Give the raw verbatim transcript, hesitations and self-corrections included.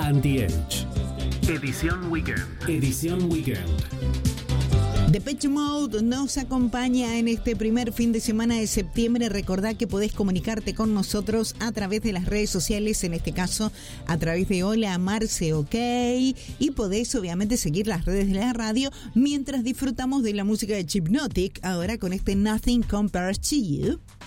Anti-Age. Edición Weekend. Edición Weekend. Depeche Mode nos acompaña en este primer fin de semana de septiembre. Recordá que podés comunicarte con nosotros a través de las redes sociales, en este caso a través de Hola Marce OK, y podés obviamente seguir las redes de la radio mientras disfrutamos de la música de Hypnotic, ahora con este Nothing Compares to You.